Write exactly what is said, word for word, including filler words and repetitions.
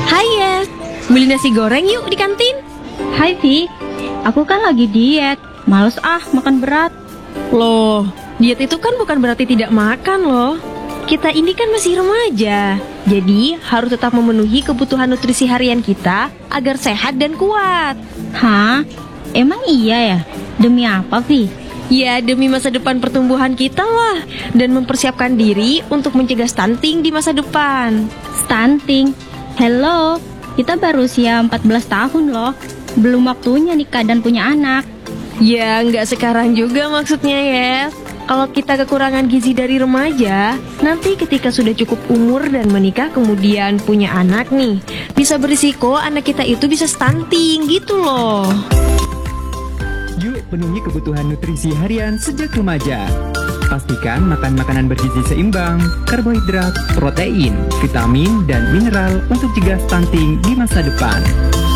Hai Yes, beli nasi goreng yuk di kantin. Hai Vi, aku kan lagi diet, males ah makan berat. Loh, diet itu kan bukan berarti tidak makan loh. Kita ini kan masih remaja, jadi harus tetap memenuhi kebutuhan nutrisi harian kita agar sehat dan kuat. Hah? Emang iya ya? Demi apa Vi? Ya demi masa depan pertumbuhan kita lah, dan mempersiapkan diri untuk mencegah stunting di masa depan. Stunting? Hello, kita baru usia empat belas tahun loh. Belum waktunya nikah dan punya anak. Ya nggak sekarang juga maksudnya Yes. Kalau kita kekurangan gizi dari remaja, nanti ketika sudah cukup umur dan menikah kemudian punya anak nih, bisa berisiko anak kita itu bisa stunting gitu loh. Yuk penuhi kebutuhan nutrisi harian sejak remaja. Pastikan makan makanan bergizi seimbang, karbohidrat, protein, vitamin, dan mineral untuk cegah stunting di masa depan.